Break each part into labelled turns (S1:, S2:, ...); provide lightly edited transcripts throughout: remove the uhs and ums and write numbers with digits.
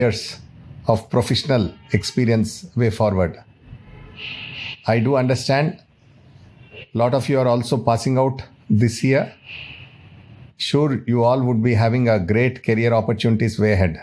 S1: years of professional experience way forward. I do understand a lot of you are also passing out this year. Sure, you all would be having a great career opportunities way ahead.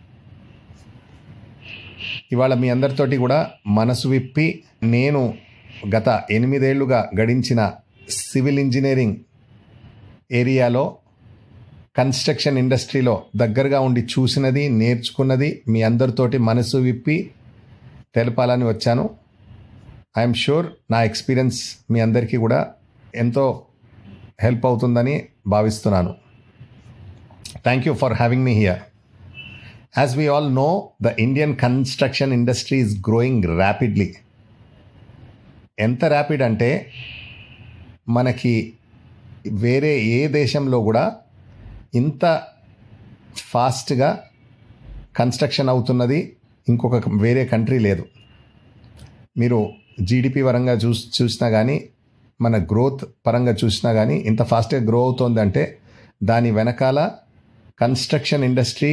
S1: ఇవాళ మీ అందరితోటి కూడా మనసు విప్పి నేను గత 8 ఏళ్లుగా గడించిన civil engineering ఏరియాలో construction ఇండస్ట్రీలో దగ్గరగా ఉండి చూసినది నేర్చుకున్నది మీ అందరితోటి మనసు విప్పి తెలపాలని వచ్చాను. ఐఎమ్ షూర్ నా ఎక్స్పీరియన్స్ మీ అందరికీ కూడా ఎంతో హెల్ప్ అవుతుందని భావిస్తున్నాను. Thank you for having me here. As we all know, the Indian construction industry is growing rapidly. ఎంత ర్యాపిడ్ అంటే మనకి వేరే ఏ దేశంలో కూడా ఇంత ఫాస్ట్గా కన్స్ట్రక్షన్ అవుతున్నది ఇంకొక వేరే కంట్రీ లేదు. మీరు జీడిపి పరంగా చూసినా కానీ మన గ్రోత్ పరంగా చూసినా కానీ ఇంత ఫాస్ట్గా గ్రో అవుతుందంటే దాని వెనకాల కన్స్ట్రక్షన్ ఇండస్ట్రీ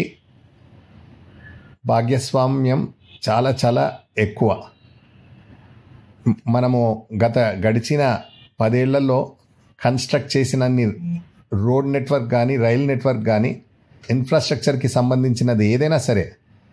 S1: భాగస్వామ్యం చాలా చాలా ఎక్కువ. మనము గడిచిన 10 ఏళ్లలో కన్స్ట్రక్ట్ చేసినన్ని రోడ్ నెట్వర్క్ కానీ రైల్ నెట్వర్క్ కానీ ఇన్ఫ్రాస్ట్రక్చర్కి సంబంధించినది ఏదైనా సరే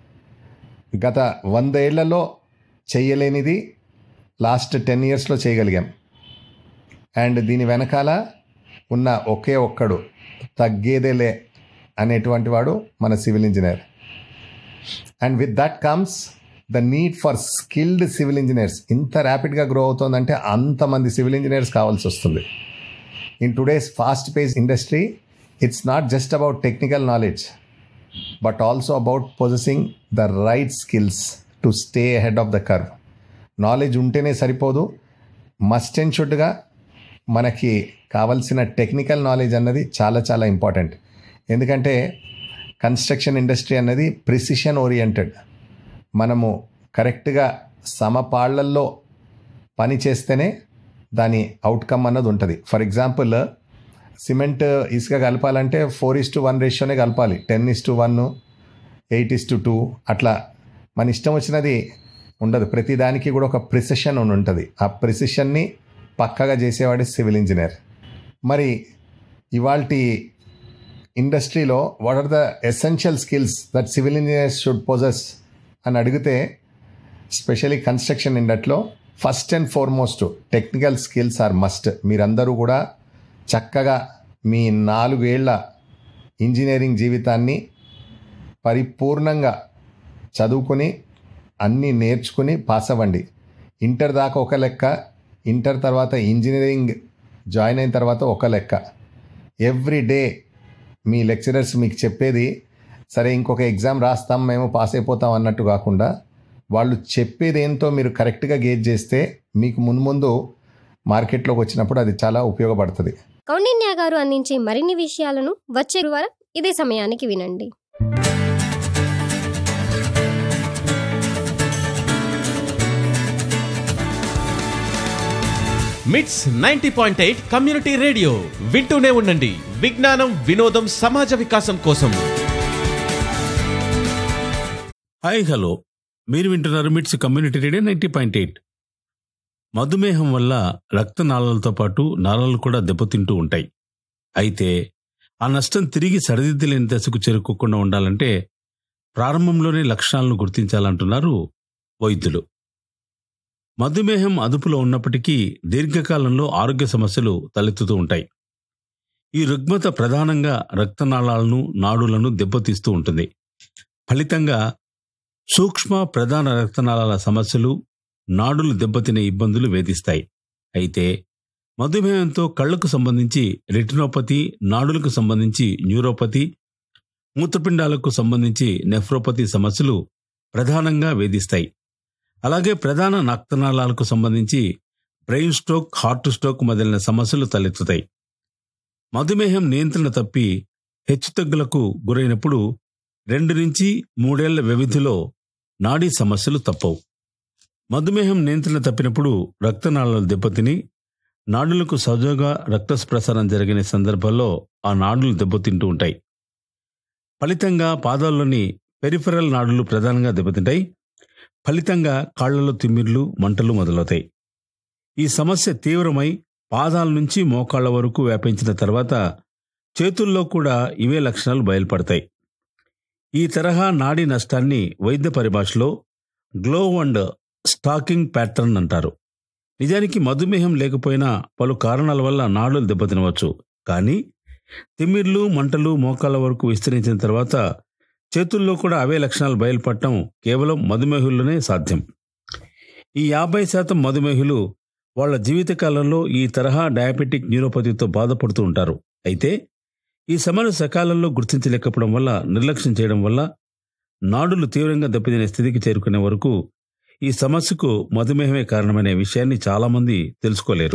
S1: గత 100 ఏళ్లలో చేయలేనిది లాస్ట్ 10 ఇయర్స్లో చేయగలిగాం. అండ్ దీని వెనకాల ఉన్న ఒకే ఒక్కడు తగ్గేదేలే అనేటువంటి వాడు మన civil engineer. And with that comes the need for skilled civil engineers. ఇంత ర్యాపిడ్గా గ్రో అవుతుందంటే అంతమంది సివిల్ ఇంజనీర్స్ కావాల్సి వస్తుంది. In today's fast-paced industry, it's not just about technical knowledge, but also about possessing the right skills to stay ahead of the curve. Knowledge ఉంటేనే సరిపోదు, must and షుడ్గా మనకి కావాల్సిన technical knowledge అన్నది చాలా చాలా ఇంపార్టెంట్. ఎందుకంటే కన్స్ట్రక్షన్ ఇండస్ట్రీ అన్నది precision oriented. మనము కరెక్ట్గా సమపాళ్లల్లో పని చేస్తేనే దాని అవుట్కమ్ అన్నది ఉంటుంది. ఫర్ ఎగ్జాంపుల్, సిమెంట్ ఇసుక కలపాలంటే 4:1 రేషియోనే కలపాలి. 10:1, 8:2 అట్లా మన ఇష్టం వచ్చినది ఉండదు. ప్రతి దానికి కూడా ఒక ప్రిసిషన్ ఉంటుంది. ఆ ప్రిసిషన్ని పక్కగా చేసేవాడే సివిల్ ఇంజనీర్. మరి ఇవాల్టి ఇండస్ట్రీలో what are the essential skills that civil engineers should possess అని అడిగితే, స్పెషలీ కన్స్ట్రక్షన్ ఇండస్ట్రీలో first and foremost technical skills are must. మీరందరూ కూడా చక్కగా మీ 4 ఏళ్ల ఇంజనీరింగ్ జీవితాన్ని పరిపూర్ణంగా చదువుకుని అన్నీ నేర్చుకుని పాస్ అవ్వండి. ఇంటర్ దాకా ఒక లెక్క, ఇంటర్ తర్వాత ఇంజనీరింగ్ జాయిన్ అయిన తర్వాత ఒక లెక్క. ఎవ్రీ డే మీ లెక్చరర్స్ మీకు చెప్పేది సరే ఇంకొక ఎగ్జామ్ రాస్తాం మేము పాస్ అయిపోతాం అన్నట్టు కాకుండా, వాళ్ళు చెప్పేది ఏంటో మీరు కరెక్ట్గా గేజ్ చేస్తే మీకు ముందు మార్కెట్లోకి వచ్చినప్పుడు అది చాలా ఉపయోగపడుతుంది.
S2: కౌండిన్య గారు అందించే మరిన్ని విషయాలను వచ్చే గురువారం ఇదే సమయానికి వినండి.
S3: మిట్స్ 90.8 కమ్యూనిటీ రేడియో వింటూనే ఉండండి. విజ్ఞానం, వినోదం, సమాజ వికాసం కోసం.
S4: హాయ్, హలో, మీరు వింటున్నారు మిట్స్ కమ్యూనిటీ రేడియో 90.8. మధుమేహం వల్ల రక్తనాళాలతో పాటు నాళాలు కూడా దెబ్బతింటూ ఉంటాయి. అయితే ఆ నష్టం తిరిగి సరిదిద్దలేని దశకు చేరుకోకుండా ఉండాలంటే ప్రారంభంలోనే లక్షణాలను గుర్తించాలంటున్నారు వైద్యులు. మధుమేహం అదుపులో ఉన్నప్పటికీ దీర్ఘకాలంలో ఆరోగ్య సమస్యలు తలెత్తుతూ ఉంటాయి. ఈ రుగ్మత ప్రధానంగా రక్తనాళాలను, నాడులను దెబ్బతీస్తూ ఉంటుంది. ఫలితంగా సూక్ష్మ ప్రధాన రక్తనాళాల సమస్యలు, నాడులు దెబ్బతినే ఇబ్బందులు వేధిస్తాయి. అయితే మధుమేహంతో కళ్లకు సంబంధించి రెటినోపతి, నాడులకు సంబంధించి న్యూరోపతి, మూత్రపిండాలకు సంబంధించి నెఫ్రోపతి సమస్యలు ప్రధానంగా వేధిస్తాయి. అలాగే ప్రధాన రక్తనాళాలకు సంబంధించి బ్రెయిన్ స్ట్రోక్, హార్ట్ స్ట్రోక్ మొదలైన సమస్యలు తలెత్తుతాయి. మధుమేహం నియంత్రణ తప్పి హెచ్చుతగ్గులకు గురైనప్పుడు 2 నుంచి 3 ఏళ్ల వ్యవధిలో నాడీ సమస్యలు తప్పవు. మధుమేహం నియంత్రణ తప్పినప్పుడు రక్తనాళాలు దెబ్బతిని నాడులకు సహజంగా రక్త ప్రసారం జరిగిన సందర్భాల్లో ఆ నాడులు దెబ్బతింటూ ఉంటాయి. ఫలితంగా పాదాల్లోని పెరిఫెరల్ నాడులు ప్రధానంగా దెబ్బతింటాయి. ఫలితంగా కాళ్లలో తిమ్మిర్లు, మంటలు మొదలవుతాయి. ఈ సమస్య తీవ్రమై పాదాల నుంచి మోకాళ్ల వరకు వ్యాపించిన తర్వాత చేతుల్లో కూడా ఇవే లక్షణాలు బయలుపడతాయి. ఈ తరహా నాడీ నష్టాన్ని వైద్య పరిభాషలో గ్లోవ్ అండ్ స్టాకింగ్ ప్యాటర్న్ అంటారు. నిజానికి మధుమేహం లేకపోయినా పలు కారణాల వల్ల నాడులు దెబ్బతినవచ్చు. కానీ తిమ్మిర్లు, మంటలు మోకాళ్ల వరకు విస్తరించిన తర్వాత చేతుల్లో కూడా అవే లక్షణాలు బయలుపడటం కేవలం మధుమేహుల్లోనే సాధ్యం. ఈ 50% మధుమేహులు వాళ్ల జీవితకాలంలో ఈ తరహా డయాబెటిక్ న్యూరోపతితో బాధపడుతూ ఉంటారు. అయితే ఈ సమస్యను సకాలంలో గుర్తించలేకపోవడం వల్ల, నిర్లక్ష్యం చేయడం వల్ల నాడులు తీవ్రంగా దెబ్బతినే స్థితికి చేరుకునే వరకు ఈ సమస్యకు మధుమేహమే కారణమనే విషయాన్ని చాలామంది తెలుసుకోలేరు.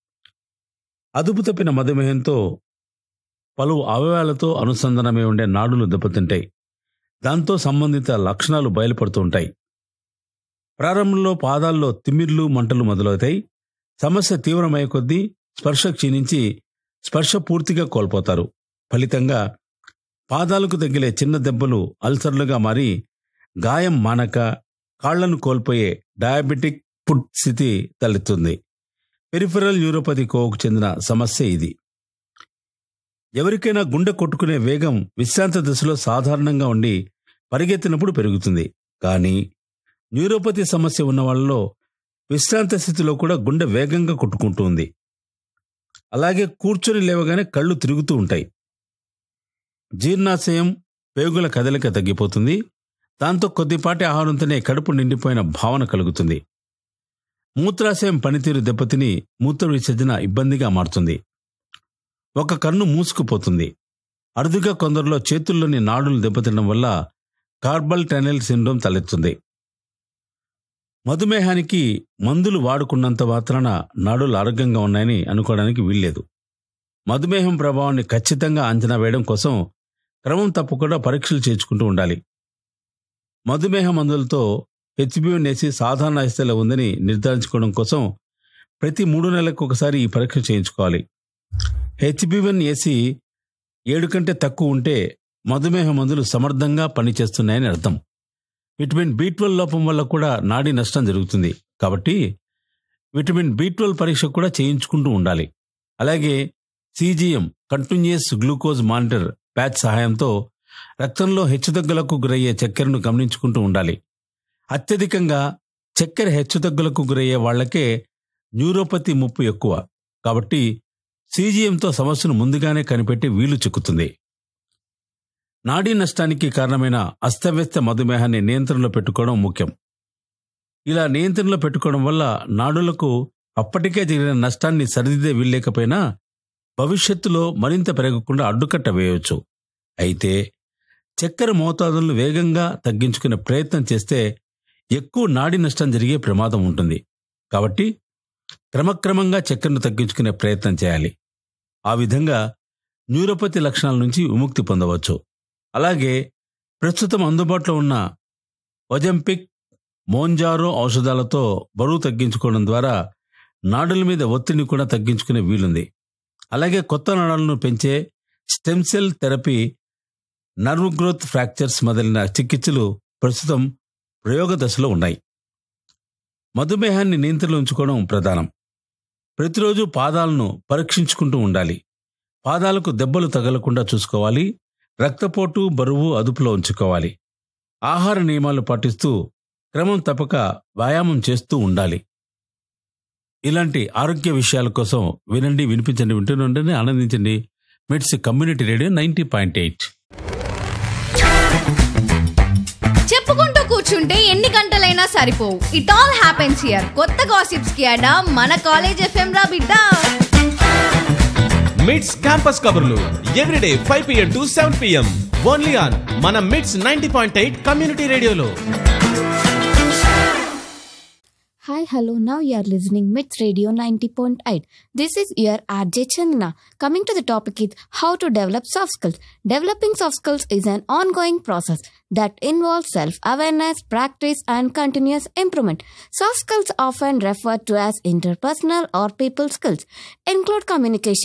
S4: అదుపు తప్పిన మధుమేహంతో పలు అవయవాలతో అనుసంధానమై ఉండే నాడులు దెబ్బతింటాయి. దాంతో సంబంధిత లక్షణాలు బయలుపడుతూ ఉంటాయి. ప్రారంభంలో పాదాల్లో తిమ్మిర్లు, మంటలు మొదలవుతాయి. సమస్య తీవ్రమయ్యే కొద్దీ స్పర్శ క్షీణించి స్పర్శ పూర్తిగా కోల్పోతారు. ఫలితంగా పాదాలకు తగిలే చిన్న దెబ్బలు అల్సర్లుగా మారి గాయం మానక కాళ్లను కోల్పోయే డయాబెటిక్ ఫుట్ స్థితి తలెత్తుంది. పెరిఫెరల్ న్యూరోపతి కోవకు చెందిన సమస్య ఇది. ఎవరికైనా గుండె కొట్టుకునే వేగం విశ్రాంత దశలో సాధారణంగా ఉండి పరిగెత్తినప్పుడు పెరుగుతుంది. కానీ న్యూరోపతి సమస్య ఉన్న వాళ్ళలో విశ్రాంత స్థితిలో కూడా గుండె వేగంగా కొట్టుకుంటుంది. అలాగే కూర్చొని లేవగానే కళ్ళు తిరుగుతూ ఉంటాయి. జీర్ణాశయం, పేగుల కదలిక తగ్గిపోతుంది. దాంతో కొద్దిపాటి ఆహారంతోనే కడుపు నిండిపోయిన భావన కలుగుతుంది. మూత్రాశయం పనితీరు దెబ్బతిని మూత్ర విసర్జన ఇబ్బందిగా మారుతుంది. ఒక కన్ను మూసుకుపోతుంది. అరుదుగా కొందరిలో చేతుల్లోని నాడులు దెబ్బతినడం వల్ల కార్బల్ టనెల్ సిండ్రోమ్ తలెత్తుంది. మధుమేహానికి మందులు వాడుకున్నంత మాత్రాన నాడులు ఆరోగ్యంగా ఉన్నాయని అనుకోవడానికి వీల్లేదు. మధుమేహం ప్రభావాన్ని ఖచ్చితంగా అంచనా వేయడం కోసం క్రమం తప్పకుండా పరీక్షలు చేయించుకుంటూ ఉండాలి. మధుమేహ మందులతో HbA1c సాధారణ స్థాయిలో ఉందని నిర్ధారించుకోవడం కోసం ప్రతి 3 నెలలకు ఒకసారి ఈ పరీక్ష చేయించుకోవాలి. HbA1c 7 కంటే తక్కువ ఉంటే మధుమేహ మందులు సమర్థంగా పనిచేస్తున్నాయని అర్థం. విటమిన్ B12 లోపం వల్ల కూడా నాడీ నష్టం జరుగుతుంది. కాబట్టి విటమిన్ B12 పరీక్ష కూడా చేయించుకుంటూ ఉండాలి. అలాగే CGM continuous glucose monitor patch సహాయంతో రక్తంలో హెచ్చుతగ్గులకు గురయ్యే చక్కెరను గమనించుకుంటూ ఉండాలి. అత్యధికంగా చక్కెర హెచ్చుతగ్గులకు గురయ్యే వాళ్లకే న్యూరోపతి ముప్పు ఎక్కువ. కాబట్టి CGMతో సమస్యను ముందుగానే కనిపెట్టి వీలు చిక్కుతుంది. నాడీ నష్టానికి కారణమైన అస్తవ్యస్త మధుమేహాన్ని నియంత్రణలో పెట్టుకోవడం ముఖ్యం. ఇలా నియంత్రణలో పెట్టుకోవడం వల్ల నాడులకు అప్పటికే జరిగిన నష్టాన్ని సరిదిద్దే వీల్లేకపోయినా భవిష్యత్తులో మరింత పెరగకుండా అడ్డుకట్ట వేయవచ్చు. అయితే చక్కెర మోతాదులను వేగంగా తగ్గించుకునే ప్రయత్నం చేస్తే ఎక్కువ నాడీ నష్టం జరిగే ప్రమాదం ఉంటుంది. కాబట్టి క్రమక్రమంగా చక్కెరను తగ్గించుకునే ప్రయత్నం చేయాలి. ఆ విధంగా న్యూరోపతి లక్షణాల నుంచి విముక్తి పొందవచ్చు. అలాగే ప్రస్తుతం అందుబాటులో ఉన్న ఒజంపిక్, మోంజారో ఔషధాలతో బరువు తగ్గించుకోవడం ద్వారా నాడుల మీద ఒత్తిడిని కూడా తగ్గించుకునే వీలుంది. అలాగే కొత్త నాడులను పెంచే stem cell therapy, nerve growth fractures మొదలైన చికిత్సలు ప్రస్తుతం ప్రయోగ దశలో ఉన్నాయి. మధుమేహాన్ని నియంత్రణలో ఉంచుకోవడం ప్రధానం. ప్రతిరోజు పాదాలను పరీక్షించుకుంటూ ఉండాలి. పాదాలకు దెబ్బలు తగలకుండా చూసుకోవాలి. రక్తపోటు, బరువు అదుపులో ఉంచుకోవాలి. ఆహార నియమాలు పాటిస్తూ క్రమం తప్పక వ్యాయామం చేస్తూ ఉండాలి. ఇలాంటి ఆరోగ్య విషయాల కోసం వినండి, వినిపించండి, వింటూనే ఆనందించండి. మిట్స్ కమ్యూనిటీ రేడియో 90.8.
S5: చెప్పుకుంటూ కూర్చుంటే ఎన్ని గంటలైనా సరిపోవు. It all happens here. కొత్త గాసిప్స్ కి అడా మన కాలేజ్ FM రా బిడ్డ.
S3: మిట్స్ క్యాంపస్ కబుర్లు everyday 5 PM to 7 PM only on మన మిట్స్ 90.8 కమ్యూనిటీ రేడియోలో.
S6: Hi, hello. Now you are listening MITS Radio 90.8. This is your RJ Chandna. Coming to the topic is how to develop soft skills. Developing soft skills is an ongoing process that involves self-awareness, practice, and continuous improvement. Soft skills often referred to as interpersonal or people skills include communication,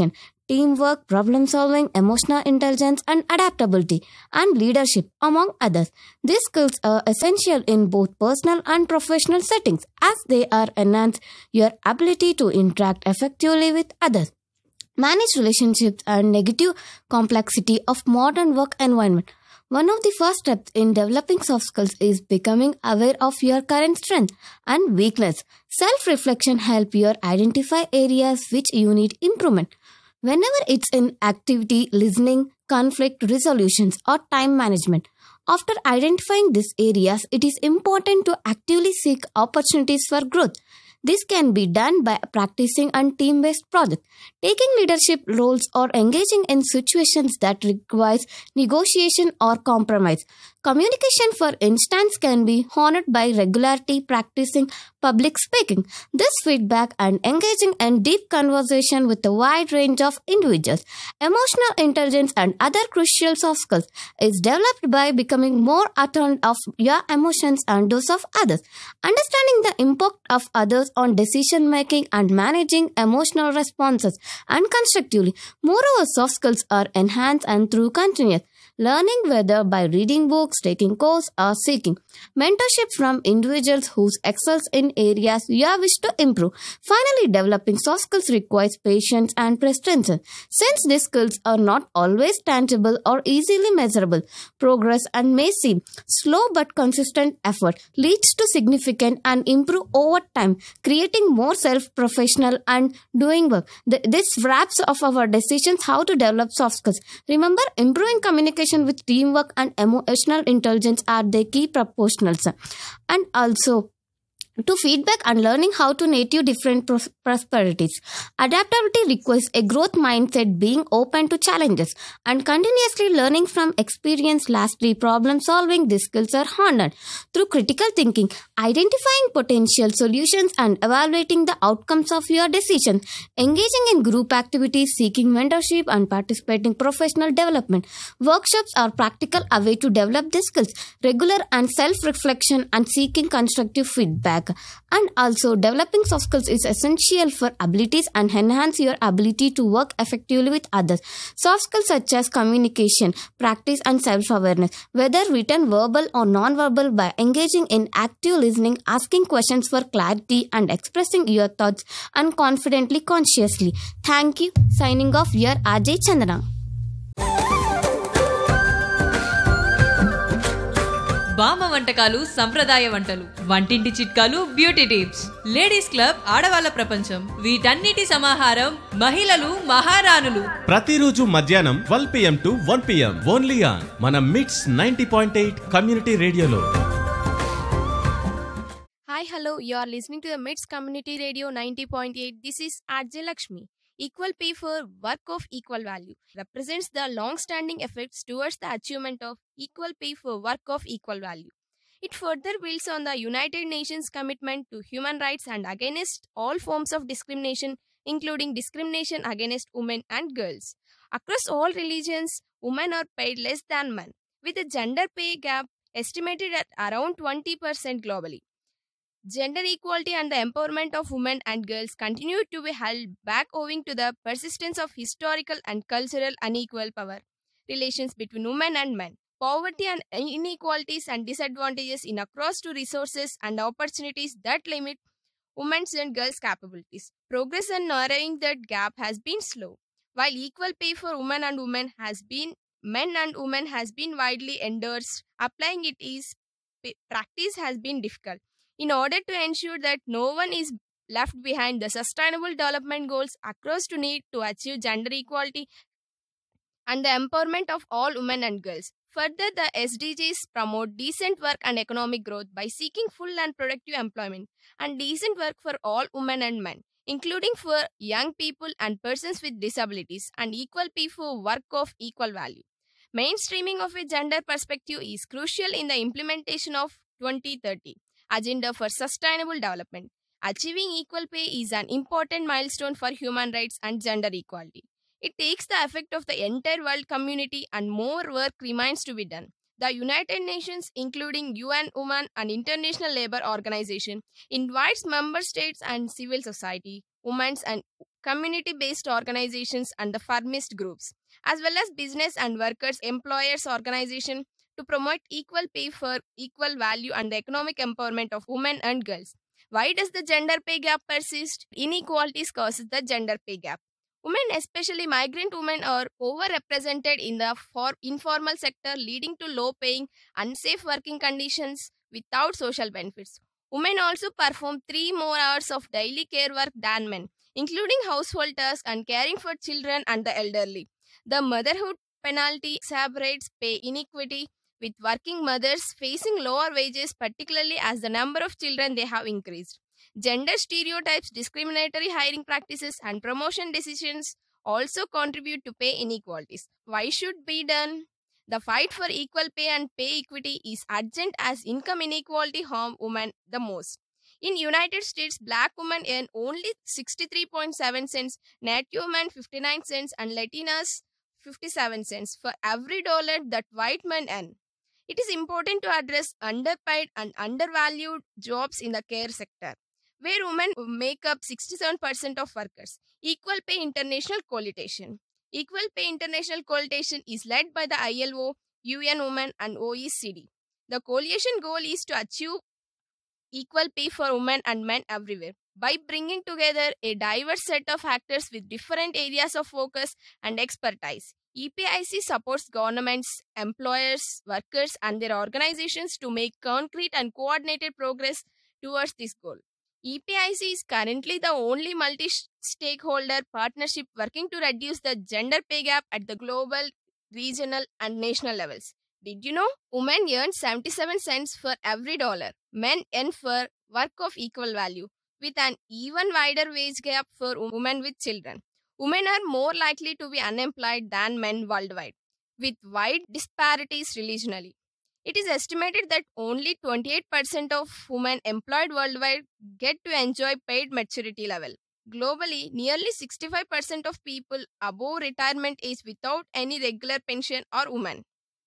S6: teamwork, problem solving, emotional intelligence, and adaptability, and leadership, among others. These skills are essential in both personal and professional settings as they are enhance your ability to interact effectively with others, manage relationships, and negative complexity of modern work environment. One of the first steps in developing soft skills is becoming aware of your current strength and weakness. Self-reflection helps you identify areas which you need improvement. Whenever it's in activity, listening, conflict resolutions, or time management. After identifying these areas, it is important to actively seek opportunities for growth. This can be done by practicing on team-based projects, taking leadership roles, or engaging in situations that require negotiation or compromise. Communication, for instance, can be honed by regularly practicing public speaking. This feedback and engaging in deep conversation with a wide range of individuals. Emotional intelligence and other crucial soft skills is developed by becoming more attuned of your emotions and those of others. Understanding the impact of others on decision making and managing emotional responses and constructively. Moreover, soft skills are enhanced and through continuous learning, whether by reading books, taking courses, or seeking mentorship from individuals who excel in areas you wish to improve. Finally, developing soft skills requires patience and persistence. Since these skills are not always tangible or easily measurable, progress and may seem slow but consistent effort leads to significant and improve over time, creating more self-professional and doing work. This wraps up our decisions how to develop soft skills. Remember, improving communication with teamwork and emotional intelligence are the key proportionals. And also, to feedback and learning how to native different prosperities. Adaptability requires a growth mindset, being open to challenges and continuously learning from experience. Lastly, problem solving. These skills are honed through critical thinking, identifying potential solutions and evaluating the outcomes of your decisions, engaging in group activities, seeking mentorship and participating professional development. Workshops are practical a way to develop these skills, regular and self-reflection and seeking constructive feedback. And also, developing soft skills is essential for abilities and enhance your ability to work effectively with others. Soft skills such as communication, practice, and self-awareness, whether written, verbal, or non-verbal, by engaging in active listening, asking questions for clarity, and expressing your thoughts and confidently, consciously. Thank you. Signing off, your Ajay Chandra.
S7: బామ్మ వంటకాలు సంప్రదాయ వంటలు, వంటింటి చిట్కాలు, beauty tips, ladies club ఆడవాళ్ళ ప్రపంచం, వీటన్నిటి సమాహారం మహిళలు మహారాణులు.
S3: ప్రతిరోజు మధ్యాహ్నం 12 PM to 1 PM only on మన మిట్స్ 90.8 కమ్యూనిటీ రేడియోలో.
S8: Hi, hello. You are listening to the MITS Community Radio 90.8. This is RJ Lakshmi. Equal pay for work of equal value represents the long-standing efforts towards the achievement of equal pay for work of equal value. It further builds on the United Nations commitment to human rights and against all forms of discrimination, including discrimination against women and girls. Across all religions, women are paid less than men, with a gender pay gap estimated at around 20% globally. Gender equality and the empowerment of women and girls continue to be held back owing to the persistence of historical and cultural unequal power relations between women and men, poverty and inequalities and disadvantages in access to resources and opportunities that limit women's and girls' capabilities. Progress in narrowing that gap has been slow. While equal pay for men and women has been widely endorsed, applying it is practice has been difficult. In order to ensure that no one is left behind, the Sustainable Development Goals across to need to achieve gender equality and the empowerment of all women and girls. Further, the SDGs promote decent work and economic growth by seeking full and productive employment and decent work for all women and men, including for young people and persons with disabilities, and equal pay for work of equal value. Mainstreaming of a gender perspective is crucial in the implementation of 2030 Agenda for Sustainable Development. Achieving equal pay is an important milestone for human rights and gender equality. It takes the effect of the entire world community and more work remains to be done. The United Nations, including UN Women and International Labour Organization, invites member states and civil society, women's and community-based organizations, and the firmist groups, as well as business and workers, employers organization to promote equal pay for equal value and the economic empowerment of women and girls. Why does the gender pay gap persist? Inequalities causes the gender pay gap. Women, especially migrant women, are overrepresented in the informal sector, leading to low-paying, unsafe working conditions without social benefits. Women also perform 3 more hours of daily care work than men, including household tasks and caring for children and the elderly. The motherhood penalty exacerbates pay inequity, with working mothers facing lower wages, particularly as the number of children they have increased. Gender stereotypes, discriminatory hiring practices, and promotion decisions also contribute to pay inequalities. Why should be done? The fight for equal pay and pay equity is urgent as income inequality harm women the most. In United States, black women earn only 63.7 cents, Native women 59 cents, and Latinas 57 cents for every dollar that white men earn. It is important to address underpaid and undervalued jobs in the care sector, where women make up 67% of workers. Equal Pay International Coalition. Equal Pay International Coalition is led by the ILO, UN Women, and OECD. The coalition goal is to achieve equal pay for women and men everywhere by bringing together a diverse set of actors with different areas of focus and expertise. EPIC supports governments, employers, workers, and their organizations to make concrete and coordinated progress towards this goal. EPIC is currently the only multi-stakeholder partnership working to reduce the gender pay gap at the global, regional, and national levels. Did you know? Women earn 77 cents for every dollar. Men earn for work of equal value, with an even wider wage gap for women with children. Women are more likely to be unemployed than men worldwide, with wide disparities regionally. It is estimated that only 28% of women employed worldwide get to enjoy paid maturity level. Globally, nearly 65% of people above retirement age without any regular pension are women.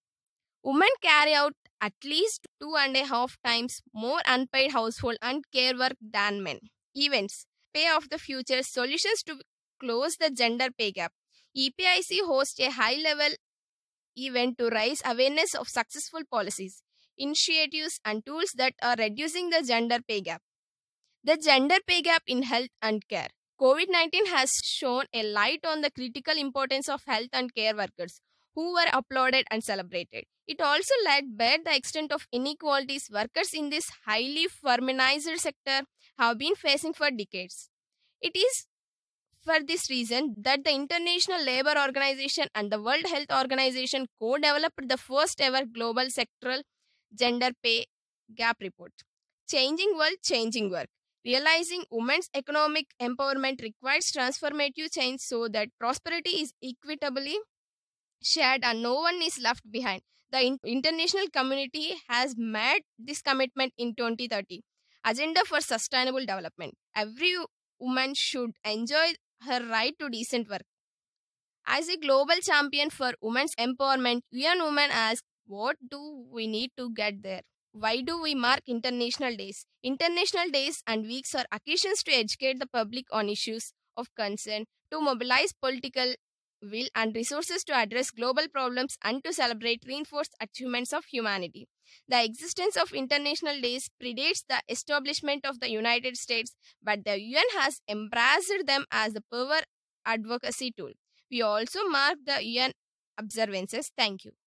S8: Women carry out at least 2.5 times more unpaid household and care work than men. Events, Pay of the Future, solutions to close the gender pay gap. EPIC hosts a high-level event to raise awareness of successful policies, initiatives, and tools that are reducing the gender pay gap. The gender pay gap in health and care. COVID-19 has shown a light on the critical importance of health and care workers, who were applauded and celebrated. It also laid bare the extent of inequalities workers in this highly feminized sector have been facing for decades. It is for this reason that the International Labour Organization and the World Health Organization co-developed the first ever global sectoral gender pay gap report. Changing World, Changing Work. Realizing women's economic empowerment requires transformative change so that prosperity is equitably shared and no one is left behind. The international community has made this commitment in 2030 Agenda for Sustainable Development. Every woman should enjoy her right to decent work. As a global champion for women's empowerment, UN Women ask, what do we need to get there? Why do we mark international days? International days and weeks are occasions to educate the public on issues of concern, to mobilize political will and resources to address global problems, and to celebrate reinforced achievements of humanity. The existence of international days predates the establishment of the United States, but the UN has embraced them as a power advocacy tool. We also mark the UN observances. Thank you.